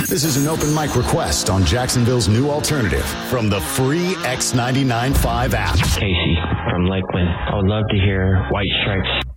This is an open mic request on Jacksonville's new alternative from the free X99.5 app. Casey from Lakeland. I would love to hear White Stripes.